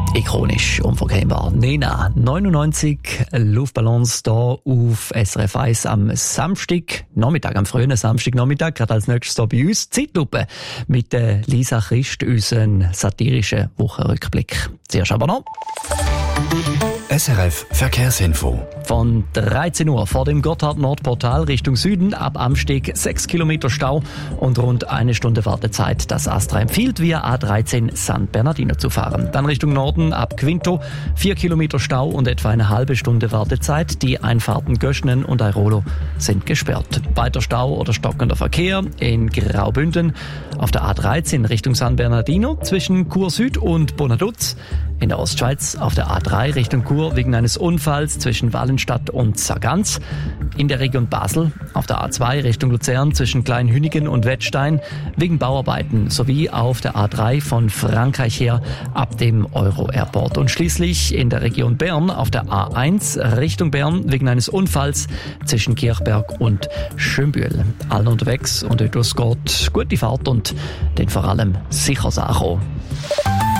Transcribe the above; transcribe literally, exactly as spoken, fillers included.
Ikonisch, unverkennbar. Nena, neunundneunzig, Luftballons hier auf S R F eins am Samstag, Nachmittag, am frühen Samstagnachmittag, gerade als nächstes hier bei uns, Zeitlupe mit der Lisa Christ, unseren satirischen Wochenrückblick. Zuerst aber noch S R F Verkehrsinfo. von dreizehn Uhr vor dem Gotthard-Nordportal Richtung Süden ab Amsteg sechs Kilometer Stau und rund eine Stunde Wartezeit. Das Astra empfiehlt, via A dreizehn San Bernardino zu fahren. Dann Richtung Norden ab Quinto vier Kilometer Stau und etwa eine halbe Stunde Wartezeit. Die Einfahrten Göschnen und Airolo sind gesperrt. Weiter Stau oder stockender Verkehr in Graubünden auf der A dreizehn Richtung San Bernardino zwischen Chur Süd und Bonaduz. In der Ostschweiz auf der A drei Richtung Chur wegen eines Unfalls zwischen Wallenstadt und Sargans. In der Region Basel auf der A zwei Richtung Luzern zwischen Kleinhünigen und Wettstein wegen Bauarbeiten sowie auf der A drei von Frankreich her ab dem Euro-Airport. Und schließlich in der Region Bern auf der A eins Richtung Bern wegen eines Unfalls zwischen Kirchberg und Schönbühl. Allen unterwegs und etwas geht gute Fahrt und den vor allem sicher ankommen.